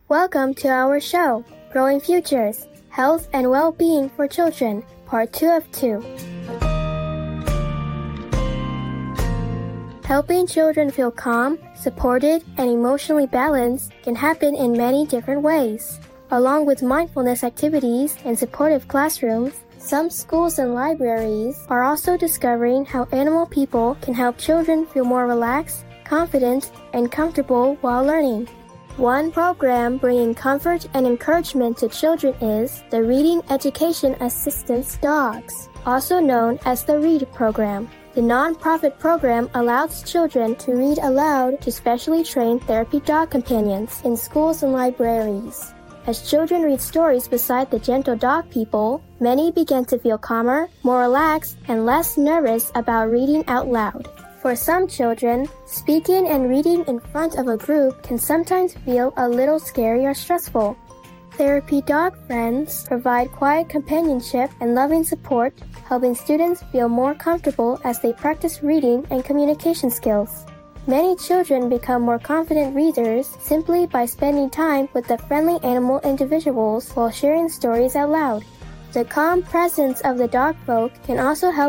Welcome to our show, Growing Futures, Health and Well-Being for Children, Part 2 of 2. Helping children feel calm, supported, and emotionally balanced can happen in many different ways. Along with mindfulness activities and supportive classrooms, some schools and libraries are also discovering how animal people can help children feel more relaxed, confident, and comfortable while learning. One program bringing comfort and encouragement to children is the Reading Education Assistance Dogs, also known as the READ program. The nonprofit program allows children to read aloud to specially trained therapy dog companions in schools and libraries. As children read stories beside the gentle dog people, many begin to feel calmer, more relaxed, and less nervous about reading out loud. For some children, speaking and reading in front of a group can sometimes feel a little scary or stressful. Therapy dog friends provide quiet companionship and loving support, helping students feel more comfortable as they practice reading and communication skills. Many children become more confident readers simply by spending time with the friendly animal individuals while sharing stories out loud. The calm presence of the dog folk can also help